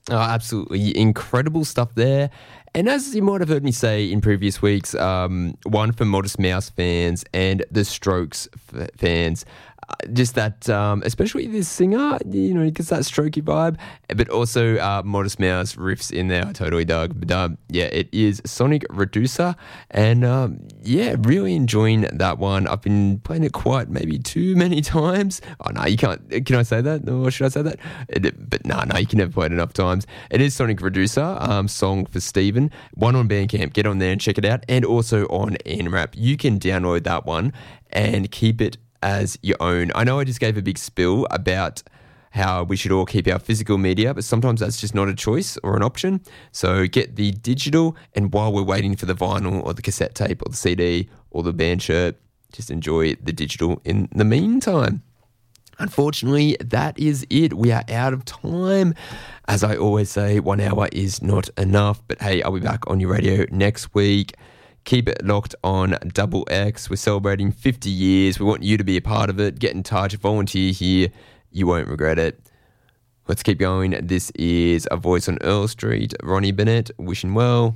Oh, absolutely incredible stuff there. And as you might have heard me say in previous weeks, one for Modest Mouse fans and the Strokes fans. Just that, especially this singer, he gets that strokey vibe, but also Modest Mouse riffs in there. I totally dug. But yeah, it is Sonic Reducer, and really enjoying that one. I've been playing it quite maybe too many times. Oh no, you can't. Can I say that? Or should I say that? But no, you can never play it enough times. It is Sonic Reducer, song for Stephen. One on Bandcamp. Get on there and check it out, and also on NRAP. You can download that one and keep it as your own. I know I just gave a big spill about how we should all keep our physical media, but sometimes that's just not a choice or an option. So get the digital, and while we're waiting for the vinyl or the cassette tape or the CD or the band shirt, just enjoy the digital in the meantime. Unfortunately, that is it. We are out of time. As I always say, 1 hour is not enough, but hey, I'll be back on your radio next week. Keep it locked on Double X. We're celebrating 50 years. We want you to be a part of it. Get in touch, volunteer here. You won't regret it. Let's keep going. This is A Voice on Earl Street. Ronnie Bennett, wishing well.